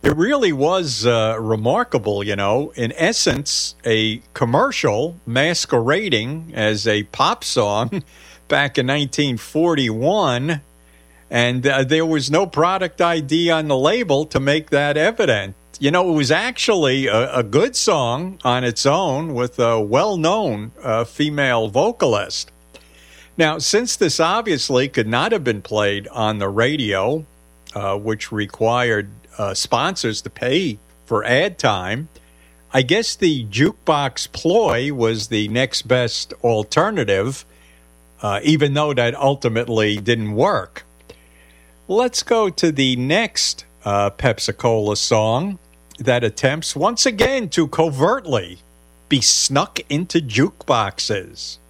It really was remarkable, you know. In essence, a commercial masquerading as a pop song back in 1941, and there was no product ID on the label to make that evident. You know, it was actually a good song on its own with a well-known female vocalist. Now, since this obviously could not have been played on the radio, which required sponsors to pay for ad time, I guess the jukebox ploy was the next best alternative, even though that ultimately didn't work. Let's go to the next Pepsi-Cola song that attempts once again to covertly be snuck into jukeboxes.